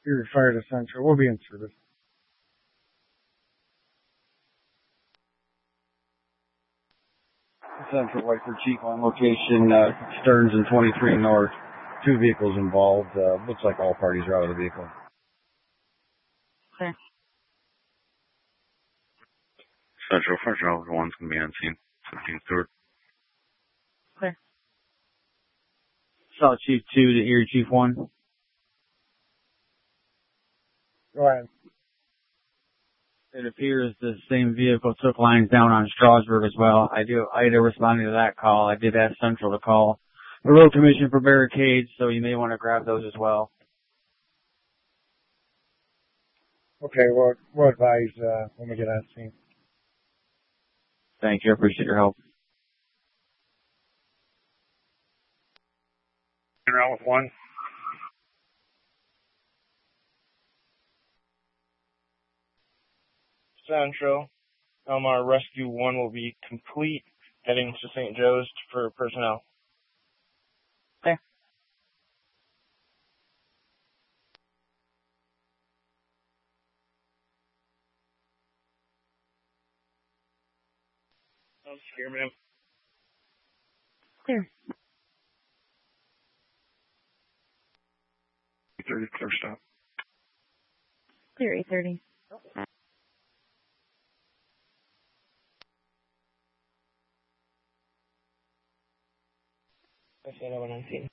Erie Fire to Central. We'll be in service. Central Whiteford Chief on location, Stearns and 23 North. 2 vehicles involved. Looks like all parties are out of the vehicle. Okay. Central Fire Driver 1's going to be on scene. 15 Stewart. Okay. South Chief 2 to Erie Chief 1. Go ahead. It appears the same vehicle took lines down on Strasburg as well. I did responding to that call. I did ask Central to call the road commission for barricades, so you may want to grab those as well. Okay, we'll advise when we get on scene. Thank you. I appreciate your help. Route with 1. Central. Our Rescue 1 will be complete, heading to St. Joe's for personnel. Okay. Clear, ma'am. Clear. 30 clear stop. Clear 830. I said I went on scene.